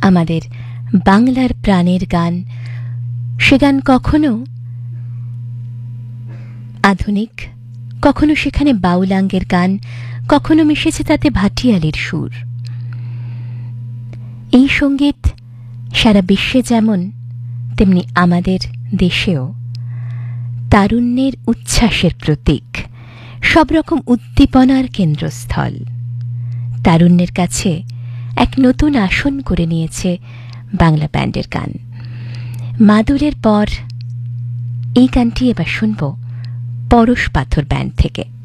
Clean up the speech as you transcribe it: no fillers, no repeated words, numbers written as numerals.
আমাদের বাংলার প্রাণের গান। সে গান কখনো আধুনিক, কখনো সেখানে বাউলাঙ্গের গান, কখনো মিশেছে তাতে ভাটিয়ালির সুর। এই সঙ্গীত সারা বিশ্বে যেমন, তেমনি আমাদের দেশেও তারুণ্যের উচ্ছ্বাসের প্রতীক, সব রকম উদ্দীপনার কেন্দ্রস্থল। তারুণ্যের কাছে এক নতুন আসন করে নিয়েছে বাংলা ব্যান্ডের গান। মাদুরের পর এই গানটি এবার শুনব পরশ পাথর ব্যান্ড থেকে।